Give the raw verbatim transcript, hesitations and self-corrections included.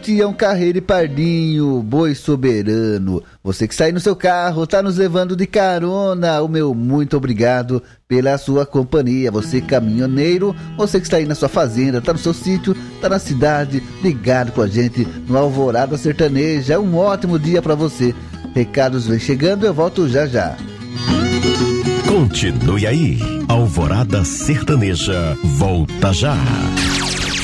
Tião Carreiro e Pardinho, boi soberano. Você que está aí no seu carro, está nos levando de carona, o meu muito obrigado pela sua companhia. Você caminhoneiro, você que está aí na sua fazenda, está no seu sítio, está na cidade, ligado com a gente no Alvorada Sertaneja. É um ótimo dia para você. Recados vem chegando, eu volto já já. Continue aí, Alvorada Sertaneja, volta já.